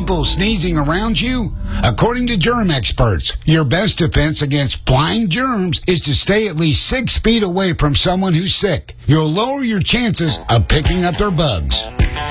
people sneezing around you? According to germ experts, your best defense against flying germs is to stay at least 6 feet away from someone who's sick. You'll lower your chances of picking up their bugs.